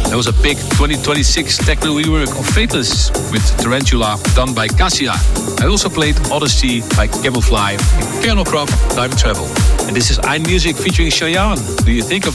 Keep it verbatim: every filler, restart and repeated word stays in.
There was a big twenty twenty-six techno rework of Faithless with Tarantula done by Cassia. I also played Odyssey by Camelfly and Colonel Crop Time Travel. And this is iMusic featuring Cheyenne. Do you think of